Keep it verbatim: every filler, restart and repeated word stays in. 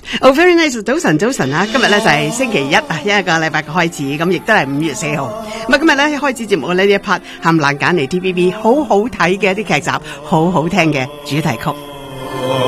Oh, very nice. 早晨，早晨啊！今日咧就係星期一啊，一個禮拜嘅開始，咁亦都係五月四號。咁啊，今日咧開始節目嘅呢一 part，冚唪唥揀嚟 T V B 好好睇嘅一啲劇集，好好聽嘅主題曲。